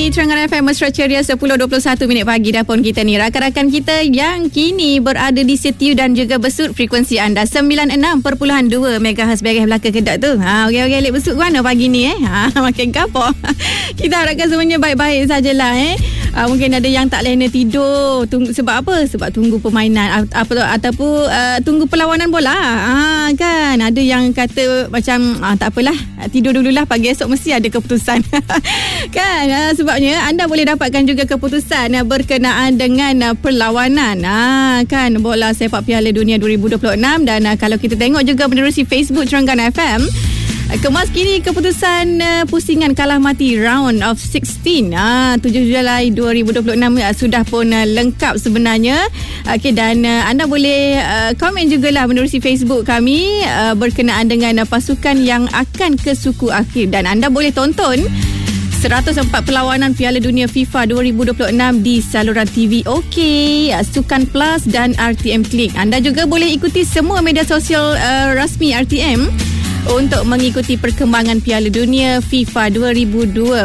pagi Terengganu FM Mesra Ceria 10.21 pagi dah pun kita ni. Rakan-rakan kita yang kini berada di setiu dan juga besut frekuensi anda 96.2 MHz Beres Melaka Kedah tu. Okey lek besut mana pagi ni makin kapok. Kita harapkan semuanya baik-baik sajalah mungkin ada yang tak lena tidur sebab apa? Sebab tunggu permainan ataupun tunggu perlawanan bola. Kan ada yang kata macam tak apalah, tidur dululah, pagi esok mesti ada keputusan. Kan sebabnya anda boleh dapatkan juga keputusan berkenaan dengan perlawanan kan bola sepak Piala Dunia 2026. Dan kalau kita tengok juga menerusi Facebook Terengganu FM, kemas kini keputusan pusingan kalah mati round of 16 7 Julai 2026 sudah pun lengkap sebenarnya. Okey, dan anda boleh komen jugalah menerusi Facebook kami berkenaan dengan pasukan yang akan ke suku akhir. Dan anda boleh tonton 104 perlawanan Piala Dunia FIFA 2026 di saluran TV OK, Sukan Plus dan RTM Klik. Anda juga boleh ikuti semua media sosial rasmi RTM untuk mengikuti perkembangan Piala Dunia FIFA 2026.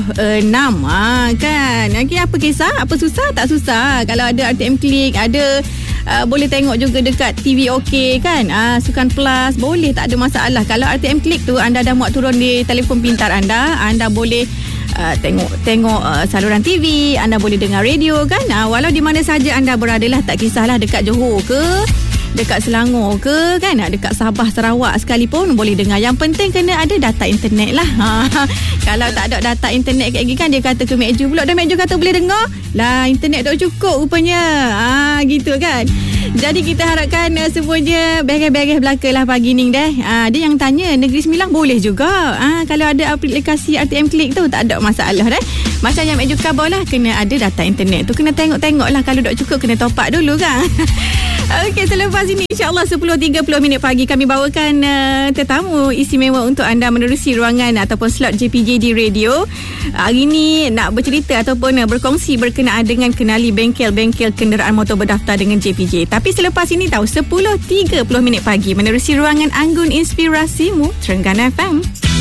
Kan? Okay, apa kisah? Apa susah? Tak susah. Kalau ada RTM Klik, ada boleh tengok juga dekat TV OK kan. Sukan Plus boleh, tak ada masalah. Kalau RTM Klik tu anda dah muat turun di telefon pintar anda, anda boleh tengok saluran TV, anda boleh dengar radio kan. Walau di mana saja anda berada lah, tak kisahlah dekat Johor ke, dekat Selangor ke kan, dekat Sabah, Sarawak sekalipun boleh dengar. Yang penting kena ada data internet lah. Kalau tak ada data internet kayak gini kan, dia kata ke Mek Ju pula, dah Mek Ju kata boleh dengar lah, internet tak cukup rupanya. Gitu kan. Jadi kita harapkan semuanya beres-beres belaka lah pagi ni dah. Dia yang tanya Negeri Sembilan boleh juga. Kalau ada aplikasi RTM Klik tu tak ada masalah dah. Macam yang Mek Ju khabar lah, kena ada data internet tu, kena tengok-tengok lah. Kalau tak cukup kena top up dulu kan. Okey, selepas ini insyaAllah 10.30 pagi kami bawakan tetamu istimewa untuk anda menerusi ruangan ataupun slot JPJ di radio. Hari ini nak bercerita ataupun berkongsi berkenaan dengan kenali bengkel-bengkel kenderaan motor berdaftar dengan JPJ. Tapi selepas ini tahu 10.30 pagi menerusi ruangan Anggun Inspirasimu Terengganu FM.